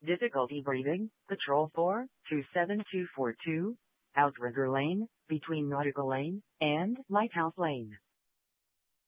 Difficulty breathing, Patrol 4, 27242, Outrigger Lane, between Nautical Lane and Lighthouse Lane.